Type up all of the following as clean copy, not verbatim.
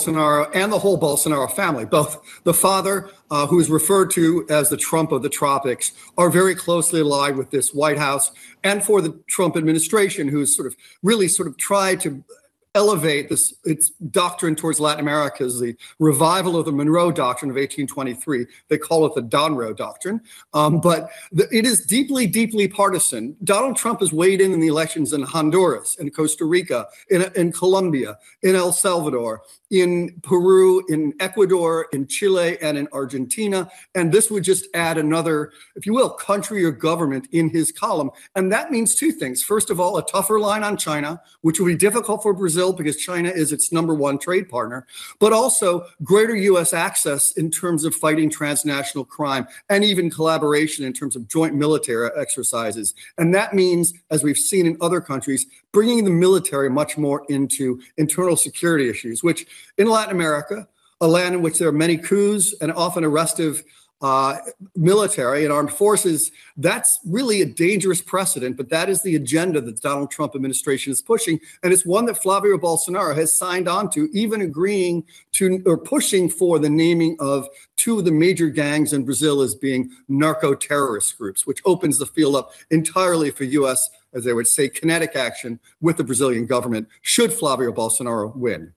Bolsonaro and the whole Bolsonaro family, both the father, who is referred to as the Trump of the tropics, are very closely allied with this White House, and for the Trump administration, who's really tried to elevate its doctrine towards Latin America as the revival of the Monroe Doctrine of 1823. They call it the Donroe Doctrine. But it is deeply, deeply partisan. Donald Trump has weighed in the elections in Honduras, in Costa Rica, in Colombia, in El Salvador, in Peru, in Ecuador, in Chile, and in Argentina. And this would just add another, if you will, country or government in his column. And that means two things. First of all, a tougher line on China, which will be difficult for Brazil because China is its #1 trade partner, but also greater U.S. access in terms of fighting transnational crime and even collaboration in terms of joint military exercises. And that means, as we've seen in other countries, bringing the military much more into internal security issues, which in Latin America, a land in which there are many coups and often arrestive military and armed forces, that's really a dangerous precedent. But that is the agenda that the Donald Trump administration is pushing. And it's one that Flavio Bolsonaro has signed on to, even agreeing to or pushing for the naming of two of the major gangs in Brazil as being narco-terrorist groups, which opens the field up entirely for U.S., as they would say, kinetic action with the Brazilian government should Flavio Bolsonaro win.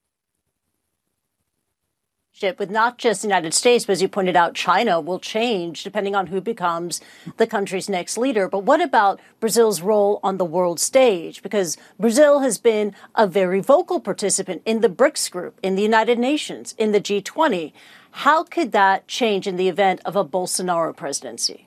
With not just the United States, but as you pointed out, China will change depending on who becomes the country's next leader. But what about Brazil's role on the world stage? Because Brazil has been a very vocal participant in the BRICS group, in the United Nations, in the G20. How could that change in the event of a Bolsonaro presidency?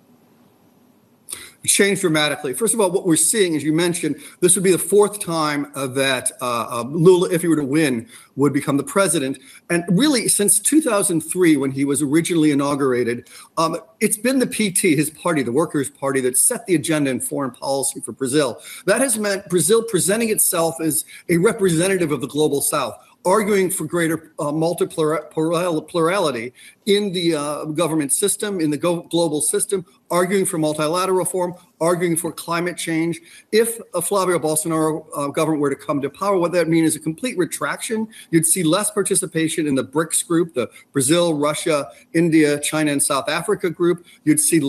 Changed dramatically. First of all, what we're seeing, as you mentioned, this would be the fourth time that Lula, if he were to win, would become the president. And really, since 2003, when he was originally inaugurated, it's been the PT, his party, the Workers' Party, that set the agenda in foreign policy for Brazil. That has meant Brazil presenting itself as a representative of the global South, arguing for greater plurality in the government system, in the global system, arguing for multilateral reform, arguing for climate change. If a Flavio Bolsonaro government were to come to power, what that means is a complete retraction. You'd see less participation in the BRICS group, the Brazil, Russia, India, China, and South Africa group. You'd see